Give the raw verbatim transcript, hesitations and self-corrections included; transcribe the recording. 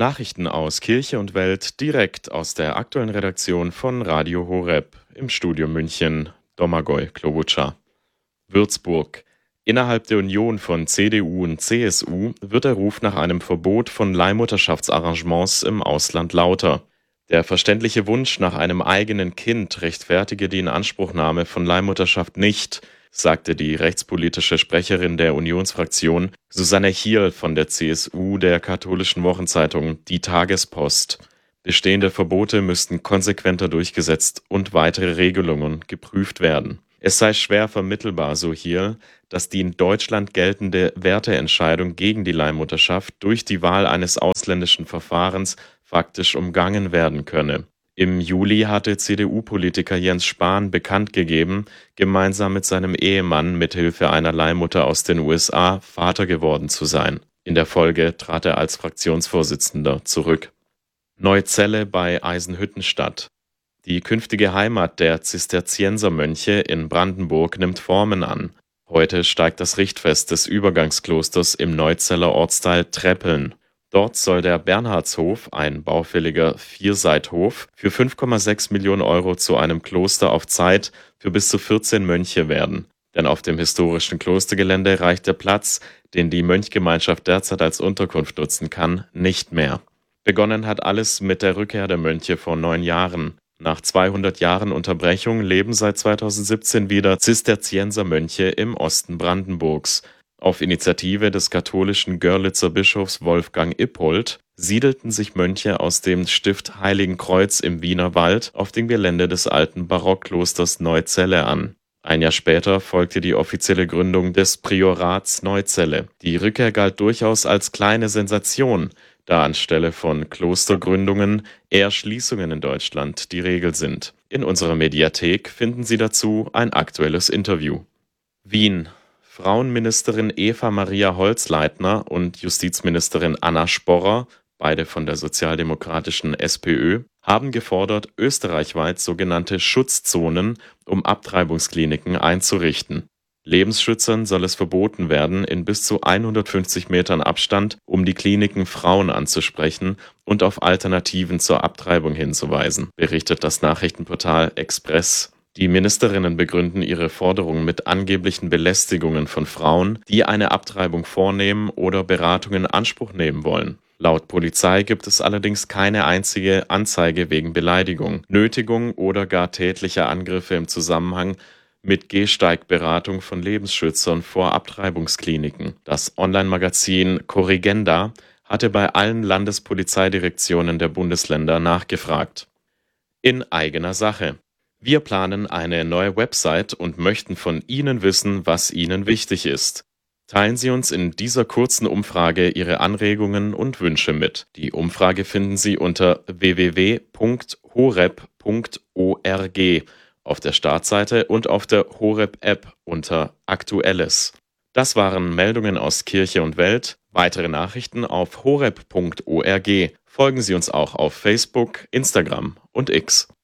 Nachrichten aus Kirche und Welt direkt aus der aktuellen Redaktion von Radio Horeb im Studio München, Domagoj Klobuchar. Würzburg. Innerhalb der Union von C D U und C S U wird der Ruf nach einem Verbot von Leihmutterschaftsarrangements im Ausland lauter. Der verständliche Wunsch nach einem eigenen Kind rechtfertige die Inanspruchnahme von Leihmutterschaft nicht, sagte die rechtspolitische Sprecherin der Unionsfraktion Susanne Hierl von der C S U der katholischen Wochenzeitung Die Tagespost. Bestehende Verbote müssten konsequenter durchgesetzt und weitere Regelungen geprüft werden. Es sei schwer vermittelbar, so Hierl, dass die in Deutschland geltende Werteentscheidung gegen die Leihmutterschaft durch die Wahl eines ausländischen Verfahrens faktisch umgangen werden könne. Im Juli hatte C D U-Politiker Jens Spahn bekannt gegeben, gemeinsam mit seinem Ehemann mithilfe einer Leihmutter aus den U S A Vater geworden zu sein. In der Folge trat er als Fraktionsvorsitzender zurück. Neuzelle bei Eisenhüttenstadt. Die künftige Heimat der Zisterziensermönche in Brandenburg nimmt Formen an. Heute steigt das Richtfest des Übergangsklosters im Neuzeller Ortsteil Treppeln. Dort soll der Bernhardshof, ein baufälliger Vierseithof, für fünf Komma sechs Millionen Euro zu einem Kloster auf Zeit für bis zu vierzehn Mönche werden. Denn auf dem historischen Klostergelände reicht der Platz, den die Mönchgemeinschaft derzeit als Unterkunft nutzen kann, nicht mehr. Begonnen hat alles mit der Rückkehr der Mönche vor neun Jahren. Nach zweihundert Jahren Unterbrechung leben seit zweitausendsiebzehn wieder Zisterziensermönche im Osten Brandenburgs. Auf Initiative des katholischen Görlitzer Bischofs Wolfgang Ippold siedelten sich Mönche aus dem Stift Heiligenkreuz im Wienerwald auf dem Gelände des alten Barockklosters Neuzelle an. Ein Jahr später folgte die offizielle Gründung des Priorats Neuzelle. Die Rückkehr galt durchaus als kleine Sensation, da anstelle von Klostergründungen eher Schließungen in Deutschland die Regel sind. In unserer Mediathek finden Sie dazu ein aktuelles Interview. Wien. Frauenministerin Eva Maria Holzleitner und Justizministerin Anna Sporrer, beide von der sozialdemokratischen SPÖ, haben gefordert, österreichweit sogenannte Schutzzonen um Abtreibungskliniken einzurichten. Lebensschützern soll es verboten werden, in bis zu hundertfünfzig Metern Abstand um die Kliniken Frauen anzusprechen und auf Alternativen zur Abtreibung hinzuweisen, berichtet das Nachrichtenportal Express. Die Ministerinnen begründen ihre Forderungen mit angeblichen Belästigungen von Frauen, die eine Abtreibung vornehmen oder Beratung in Anspruch nehmen wollen. Laut Polizei gibt es allerdings keine einzige Anzeige wegen Beleidigung, Nötigung oder gar tätlicher Angriffe im Zusammenhang mit Gehsteigberatung von Lebensschützern vor Abtreibungskliniken. Das Online-Magazin Corrigenda hatte bei allen Landespolizeidirektionen der Bundesländer nachgefragt. In eigener Sache. Wir planen eine neue Website und möchten von Ihnen wissen, was Ihnen wichtig ist. Teilen Sie uns in dieser kurzen Umfrage Ihre Anregungen und Wünsche mit. Die Umfrage finden Sie unter w w w punkt horeb punkt org auf der Startseite und auf der Horeb-App unter Aktuelles. Das waren Meldungen aus Kirche und Welt. Weitere Nachrichten auf horeb punkt org. Folgen Sie uns auch auf Facebook, Instagram und X.